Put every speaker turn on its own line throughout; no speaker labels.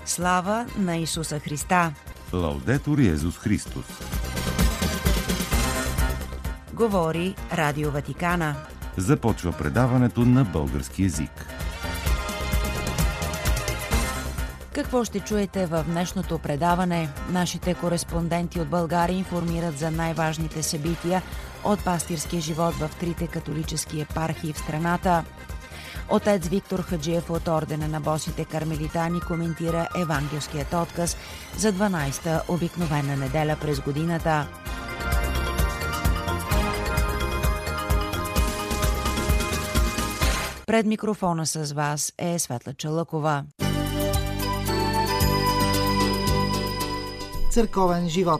Слава на Исуса Христа!
Лаудетур Йезус Христос!
Говори Радио Ватикана.
Започва предаването на български език.
Какво ще чуете в днешното предаване? Нашите кореспонденти от България информират за най-важните събития от пастирския живот в трите католически епархии в страната. Отец Виктор Хаджиев от ордена на босите кармелитани коментира евангелският отказ за 12-та обикновена неделя през годината. Пред микрофона с вас е Светла Чалъкова.
Църковен живот.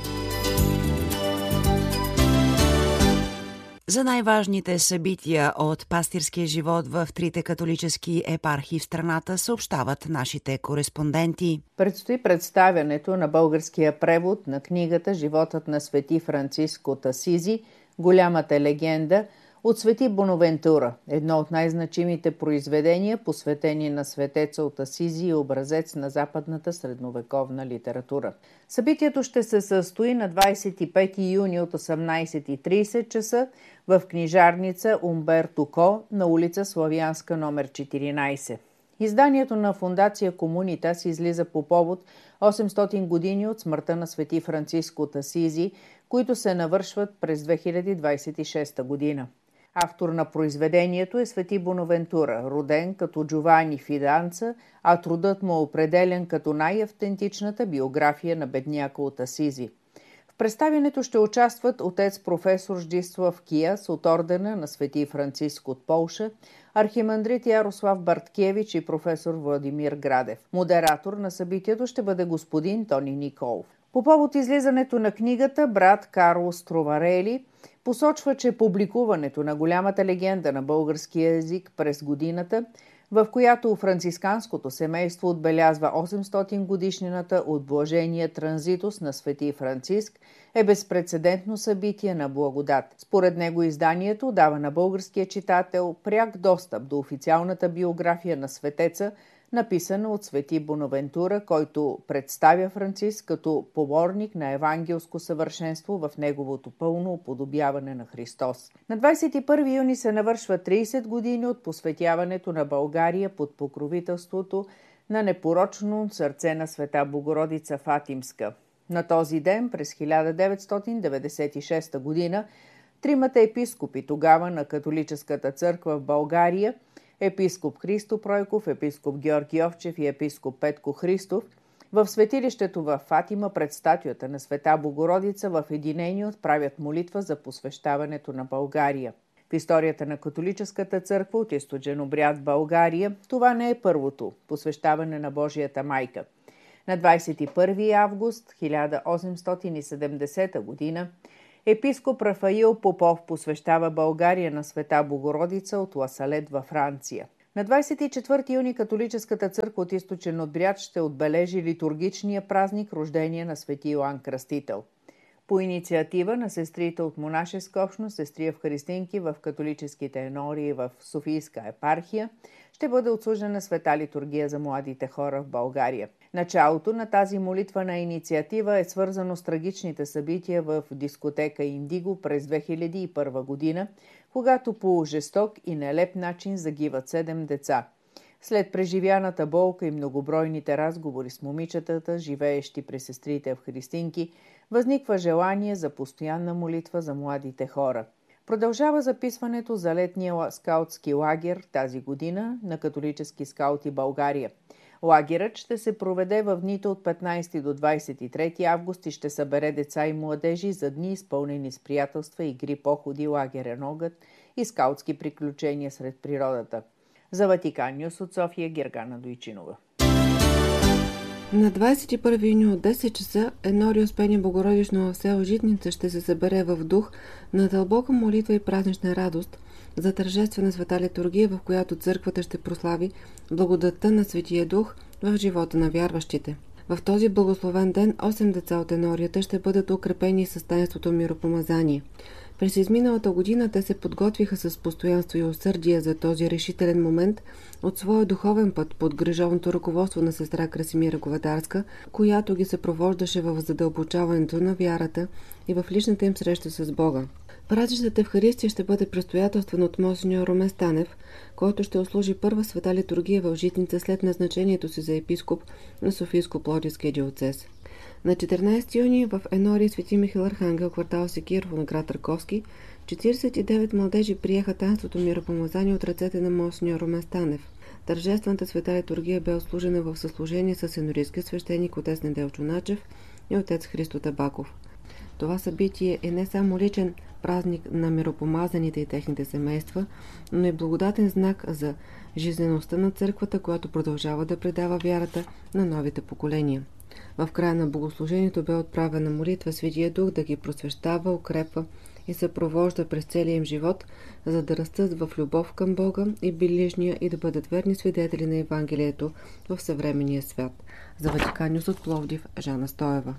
За най-важните събития от пастирския живот в трите католически епархии в страната съобщават нашите кореспонденти.
Предстои представянето на българския превод на книгата «Животът на свети Франциск от Асизи. Голямата легенда» от свети Бонавентура, едно от най-значимите произведения, посветени на светеца от Асизи и образец на западната средновековна литература. Събитието ще се състои на 25 юни от 18:30 часа в книжарница Умберто Ко на улица Славянска номер 14. Изданието на Фондация Комунитас излиза по повод 800 години от смъртта на свети Франциск от Асизи, които се навършват през 2026 година. Автор на произведението е свети Бонавентура, роден като Джовани Фиданца, а трудът му е определен като най-автентичната биография на бедняка от Асизи. В представянето ще участват отец професор Ждислав Кияс от ордена на свети Франциск от Полша, архимандрит Ярослав Барткевич и професор Владимир Градев. Модератор на събитието ще бъде господин Тони Николов. По повод излизането на книгата, брат Карлос Троварели посочва, че публикуването на голямата легенда на българския език през годината, в която францисканското семейство отбелязва 800 годишнината от блажения транзитус на свети Франциск, е безпрецедентно събитие на благодат. Според него изданието дава на българския читател пряк достъп до официалната биография на светеца, написана от свети Бонавентура, който представя Франциск като поборник на евангелско съвършенство в неговото пълно уподобяване на Христос. На 21 юни се навършва 30 години от посветяването на България под покровителството на непорочно сърце на света Богородица Фатимска. На този ден, през 1996 година, тримата епископи тогава на католическата църква в България, епископ Христо Пройков, епископ Георги Овчев и епископ Петко Христов, в светилището в Фатима пред статуята на света Богородица в единение отправят молитва за посвещаването на България. В историята на католическата църква от източен обряд в България това не е първото посвещаване на Божията майка. На 21 август 1870 година епископ Рафаил Попов посвещава България на света Богородица от Ласалет във Франция. На 24 юни католическата църква от източен обряд ще отбележи литургичния празник рождение на свети Йоан Кръстител. По инициатива на сестрите от монашеска общност Сестри Евхаристинки в католическите енории в Софийска епархия ще бъде отслужена света литургия за младите хора в България. Началото на тази молитвена инициатива е свързано с трагичните събития в дискотека Индиго през 2001 година, когато по жесток и нелеп начин загиват 7 деца. След преживяната болка и многобройните разговори с момичетата, живеещи при сестрите Евхаристинки, възниква желание за постоянна молитва за младите хора. Продължава записването за летния скаутски лагер тази година на католически скаути България. Лагерът ще се проведе в дните от 15 до 23 август и ще събере деца и младежи за дни изпълнени с приятелства, игри, походи, лагерен огън и скаутски приключения сред природата. За Ватикан Нюс от София, Гергана Дойчинова.
На 21 юни от 10 часа Енорий Успение Богородично в село Житница ще се събере в дух на дълбока молитва и празнична радост за тържествена света литургия, в която църквата ще прослави благодатта на Светия Дух в живота на вярващите. В този благословен ден 8 деца от енорията ще бъдат укрепени с таинството миропомазание. През изминалата година те се подготвиха с постоянство и усърдие за този решителен момент от своя духовен път под грижовното ръководство на сестра Красимира Говедарска, която ги съпровождаше в задълбочаването на вярата и в личната им среща с Бога. Празничната Евхаристия ще бъде предстоятелствана от монсеньор Румен Станев, който ще услужи първа света литургия в Житница след назначението си за епископ на Софийско-Пловдивския диоцез. На 14 юни в Енория Свети Михаил Архангел, квартал Секирово на град Раковски, 49 младежи приеха таинството миропомазание от ръцете на монсеньор Румен Станев. Тържествената света литургия бе отслужена в съслужение с енорийския свещеник отец Неделчо Начев и отец Христо Табаков. Това събитие е не само личен празник на миропомазаните и техните семейства, но и благодатен знак за жизнеността на църквата, която продължава да предава вярата на новите поколения. В края на богослужението бе отправена молитва Светия Дух да ги просвещава, укрепва и съпровожда през целия им живот, за да растат в любов към Бога и ближния и да бъдат верни свидетели на Евангелието в съвременния свят. За Ватикан Нюс от Пловдив, Жана Стоева.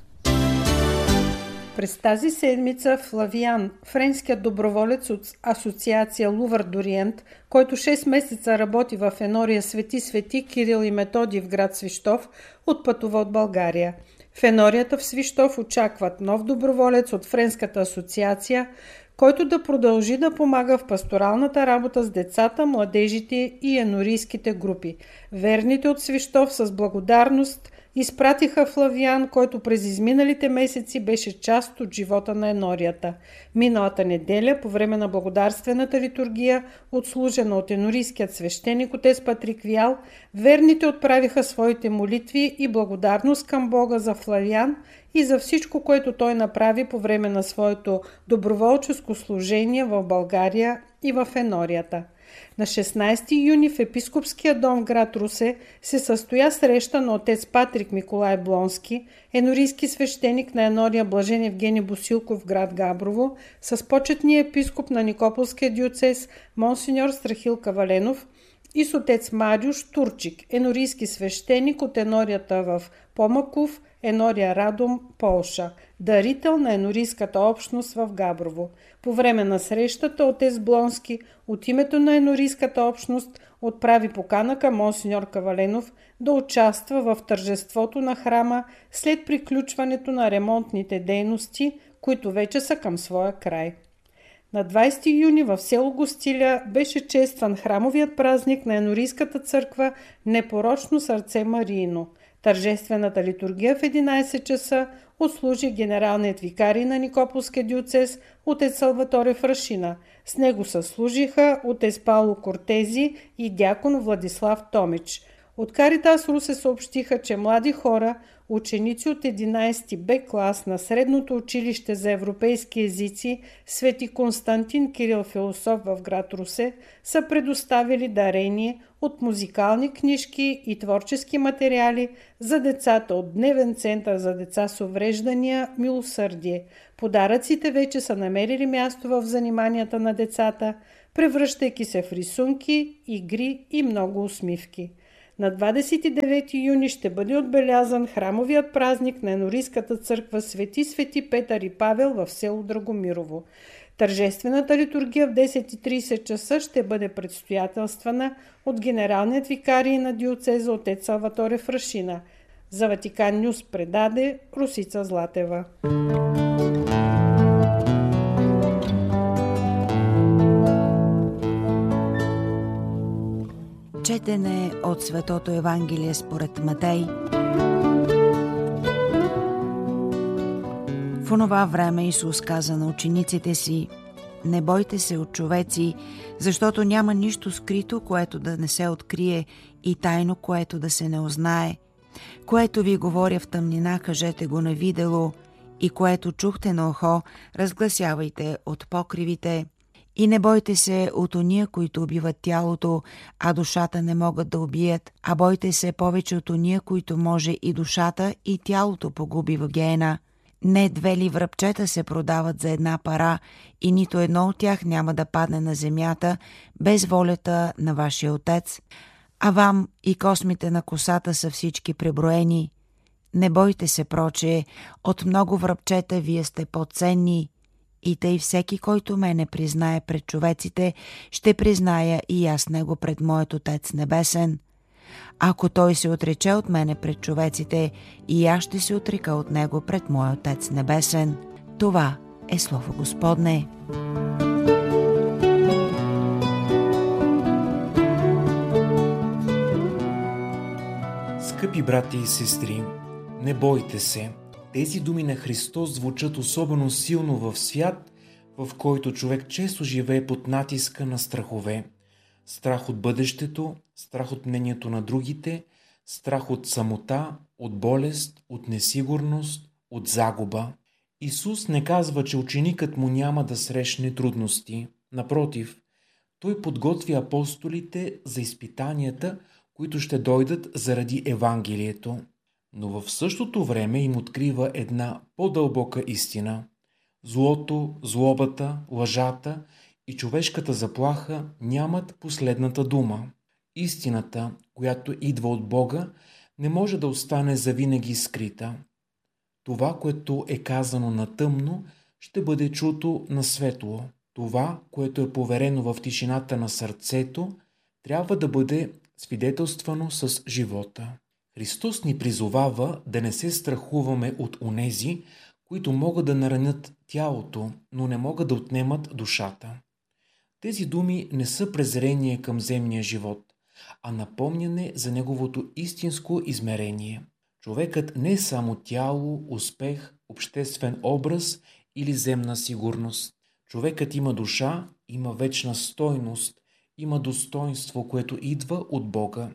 През тази седмица Флавиан, френският доброволец от асоциация Лувър Дориент, който 6 месеца работи в Енория Свети Кирил и Методий в град Свищов, отпътува от България. В Енорията в Свищов очакват нов доброволец от френската асоциация, който да продължи да помага в пасторалната работа с децата, младежите и енорийските групи. Верните от Свищов с благодарност изпратиха Флавиан, който през изминалите месеци беше част от живота на Енорията. Миналата неделя, по време на благодарствената литургия, отслужена от енорийският свещеник отец Патрик Вял, верните отправиха своите молитви и благодарност към Бога за Флавиан и за всичко, което той направи по време на своето доброволческо служение в България и в Енорията. На 16 юни в епископския дом в град Русе се състоя среща на отец Патрик Миколай Блонски, енорийски свещеник на Енория Блажен Евгений Босилков в град Габрово, с почетния епископ на Никополския диоцез монсеньор Страхил Каваленов и с отец Мариуш Турчик, енорийски свещеник от Енорията в Помаков, Енория Радом, Полша, дарител на енорийската общност в Габрово. По време на срещата отец Блонски от името на енорийската общност отправи покана към монсеньор Каваленов да участва в тържеството на храма след приключването на ремонтните дейности, които вече са към своя край. На 20 юни в село Гостиля беше честван храмовият празник на енорийската църква Непорочно сърце Мариино. Тържествената литургия в 11 часа отслужи генералният викарий на Никополския диоцез отец Салваторе Фрашина. С него съслужиха отец Пауло Кортези и дякон Владислав Томич. От Каритас Русе съобщиха, че млади хора, ученици от 11 Б клас на Средното училище за европейски езици Свети Константин Кирил Философ в град Русе, са предоставили дарение от музикални книжки и творчески материали за децата от Дневен център за деца с увреждания Милосърдие. Подаръците вече са намерили място в заниманията на децата, превръщайки се в рисунки, игри и много усмивки. На 29 юни ще бъде отбелязан храмовият празник на енорийската църква Свети Петър и Павел в село Драгомирово. Тържествената литургия в 10:30 часа ще бъде предстоятелствана от генералният викарий на диоцеза отец Салваторе Фрашина. За Ватикан Нюс предаде Русица Златева.
Четене от Светото Евангелие според Матей. В онова време Исус каза на учениците си: „Не бойте се от човеци, защото няма нищо скрито, което да не се открие, и тайно, което да се не узнае. Което ви говоря в тъмнина, кажете го на видело, и което чухте на ухо, разгласявайте от покривите. И не бойте се от ония, които убиват тялото, а душата не могат да убият, а бойте се повече от ония, които може и душата, и тялото погуби в геена. Не 2 ли връбчета се продават за 1 пара, и нито едно от тях няма да падне на земята без волята на вашия Отец. А вам и космите на косата са всички преброени. Не бойте се, проче, от много връбчета вие сте по-ценни. И тъй всеки, който мене признае пред човеците, ще призная и аз него пред моят Отец Небесен. Ако той се отрече от мене пред човеците, и аз ще се отрека от него пред моя Отец Небесен. Това е Слово Господне.
Скъпи брати и сестри, не бойте се. Тези думи на Христос звучат особено силно в свят, в който човек често живее под натиска на страхове. Страх от бъдещето, страх от мнението на другите, страх от самота, от болест, от несигурност, от загуба. Исус не казва, че ученикът му няма да срещне трудности. Напротив, той подготвя апостолите за изпитанията, които ще дойдат заради Евангелието. Но в същото време им открива една по-дълбока истина. Злото, злобата, лъжата и човешката заплаха нямат последната дума. Истината, която идва от Бога, не може да остане завинаги скрита. Това, което е казано на тъмно, ще бъде чуто на светло. Това, което е поверено в тишината на сърцето, трябва да бъде свидетелствано с живота. Христос ни призовава да не се страхуваме от онези, които могат да наранят тялото, но не могат да отнемат душата. Тези думи не са презрение към земния живот, а напомняне за неговото истинско измерение. Човекът не е само тяло, успех, обществен образ или земна сигурност. Човекът има душа, има вечна стойност, има достоинство, което идва от Бога.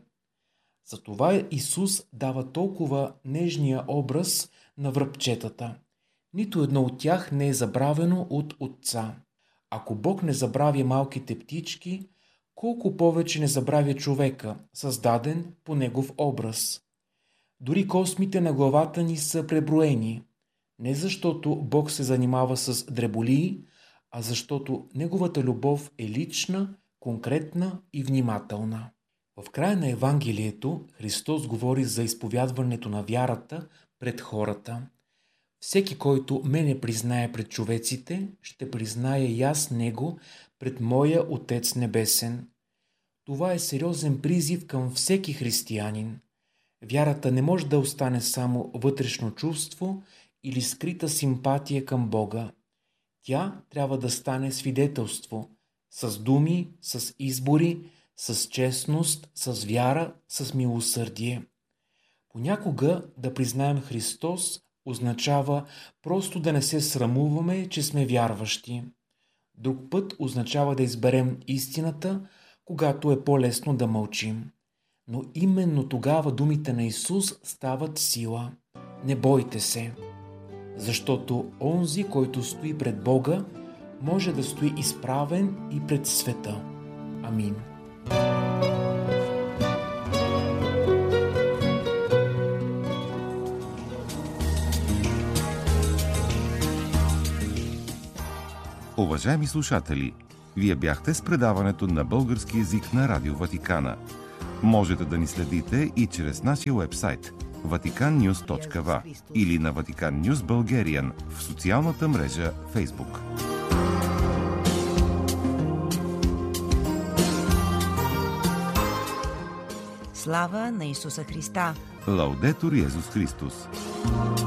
Затова Исус дава толкова нежния образ на врабчетата. Нито едно от тях не е забравено от Отца. Ако Бог не забравя малките птички, колко повече не забравя човека, създаден по Негов образ. Дори космите на главата ни са преброени. Не защото Бог се занимава с дреболии, а защото Неговата любов е лична, конкретна и внимателна. В края на Евангелието Христос говори за изповядването на вярата пред хората. Всеки, който мене признае пред човеците, ще призная и аз него пред моя Отец Небесен. Това е сериозен призив към всеки християнин. Вярата не може да остане само вътрешно чувство или скрита симпатия към Бога. Тя трябва да стане свидетелство с думи, с избори, с честност, с вяра, с милосърдие. Понякога да признаем Христос означава просто да не се срамуваме, че сме вярващи. Друг път означава да изберем истината, когато е по-лесно да мълчим. Но именно тогава думите на Исус стават сила. Не бойте се, защото онзи, който стои пред Бога, може да стои изправен и пред света. Амин.
Уважаеми слушатели, вие бяхте с предаването на български език на Радио Ватикана. Можете да ни следите и чрез нашия уебсайт vaticannews.va или на Vatican News Bulgarian в социалната мрежа Facebook.
Слава на Исуса Христа!
Лаудетур Йезус Христос!